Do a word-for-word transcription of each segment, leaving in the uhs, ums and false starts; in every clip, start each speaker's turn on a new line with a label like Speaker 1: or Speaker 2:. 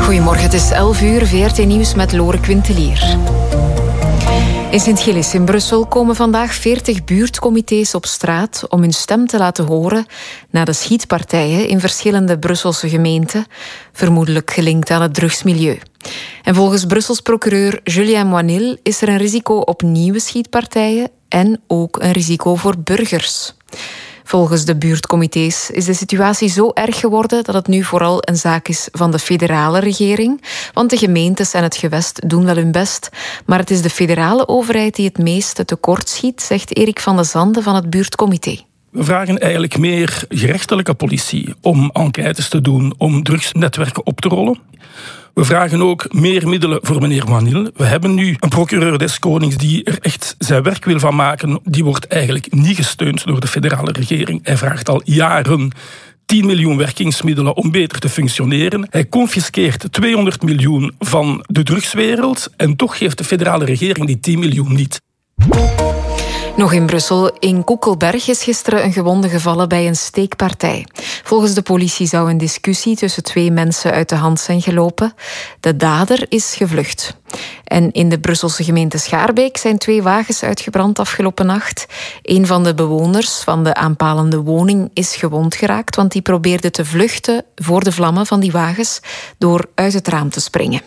Speaker 1: Goedemorgen, het is elf uur, V R T Nieuws met Lore Quintelier. In Sint-Gilles in Brussel komen vandaag veertig buurtcomité's op straat om hun stem te laten horen na de schietpartijen in verschillende Brusselse gemeenten, vermoedelijk gelinkt aan het drugsmilieu. En volgens Brussels procureur Julien Moinil is er een risico op nieuwe schietpartijen en ook een risico voor burgers. Volgens de buurtcomité's is de situatie zo erg geworden dat het nu vooral een zaak is van de federale regering. Want de gemeentes en het gewest doen wel hun best. Maar het is de federale overheid die het meeste tekort schiet, zegt Erik van de Zande van het buurtcomité.
Speaker 2: We vragen eigenlijk meer gerechtelijke politie om enquêtes te doen, om drugsnetwerken op te rollen. We vragen ook meer middelen voor meneer Moinil. We hebben nu een procureur des Konings die er echt zijn werk wil van maken. Die wordt eigenlijk niet gesteund door de federale regering. Hij vraagt al jaren tien miljoen werkingsmiddelen om beter te functioneren. Hij confiskeert tweehonderd miljoen van de drugswereld en toch geeft de federale regering die tien miljoen niet.
Speaker 1: Nog in Brussel. In Koekelberg is gisteren een gewonde gevallen bij een steekpartij. Volgens de politie zou een discussie tussen twee mensen uit de hand zijn gelopen. De dader is gevlucht. En in de Brusselse gemeente Schaarbeek zijn twee wagens uitgebrand afgelopen nacht. Een van de bewoners van de aanpalende woning is gewond geraakt, want die probeerde te vluchten voor de vlammen van die wagens door uit het raam te springen.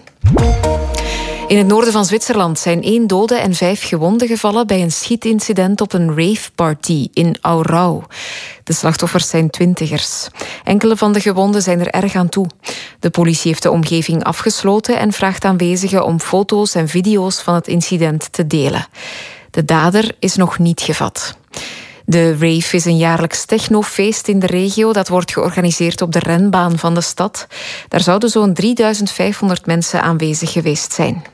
Speaker 1: In het noorden van Zwitserland zijn één dode en vijf gewonden gevallen bij een schietincident op een raveparty in Aarau. De slachtoffers zijn twintigers. Enkele van de gewonden zijn er erg aan toe. De politie heeft de omgeving afgesloten en vraagt aanwezigen om foto's en video's van het incident te delen. De dader is nog niet gevat. De rave is een jaarlijks technofeest in de regio. Dat wordt georganiseerd op de renbaan van de stad. Daar zouden zo'n drieduizend vijfhonderd mensen aanwezig geweest zijn.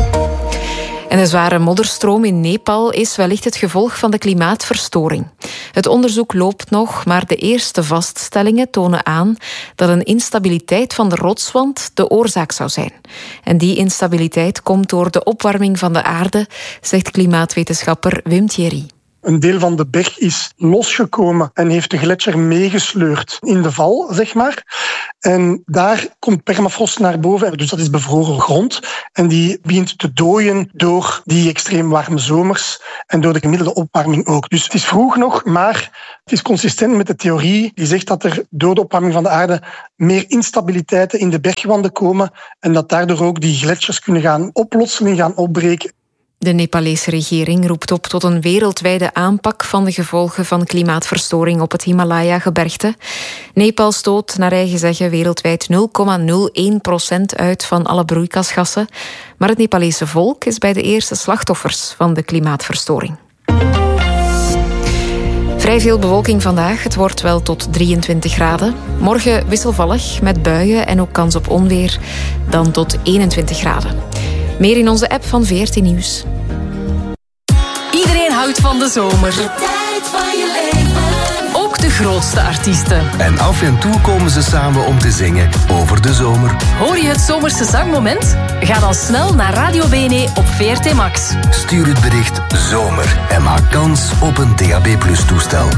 Speaker 1: En de zware modderstroom in Nepal is wellicht het gevolg van de klimaatverstoring. Het onderzoek loopt nog, maar de eerste vaststellingen tonen aan dat een instabiliteit van de rotswand de oorzaak zou zijn. En die instabiliteit komt door de opwarming van de aarde, zegt klimaatwetenschapper Wim Thierry.
Speaker 3: Een deel van de berg is losgekomen en heeft de gletsjer meegesleurd in de val, zeg maar. En daar komt permafrost naar boven, dus dat is bevroren grond. En die begint te dooien door die extreem warme zomers en door de gemiddelde opwarming ook. Dus het is vroeg nog, maar het is consistent met de theorie die zegt dat er door de opwarming van de aarde meer instabiliteiten in de bergwanden komen en dat daardoor ook die gletsjers kunnen gaan oplossen, gaan opbreken.
Speaker 1: De Nepalese regering roept op tot een wereldwijde aanpak van de gevolgen van klimaatverstoring op het Himalaya-gebergte. Nepal stoot naar eigen zeggen wereldwijd nul komma nul één procent uit van alle broeikasgassen. Maar het Nepalese volk is bij de eerste slachtoffers van de klimaatverstoring. Vrij veel bewolking vandaag. Het wordt wel tot drieëntwintig graden. Morgen wisselvallig met buien en ook kans op onweer. Dan tot eenentwintig graden. Meer in onze app van V R T Nieuws.
Speaker 4: Iedereen houdt van de zomer. De tijd van je leven. Ook de grootste artiesten.
Speaker 5: En af en toe komen ze samen om te zingen over de zomer.
Speaker 4: Hoor je het zomerse zangmoment? Ga dan snel naar Radio B N E op V R T Max.
Speaker 5: Stuur het bericht zomer en maak kans op een D A B plus toestel.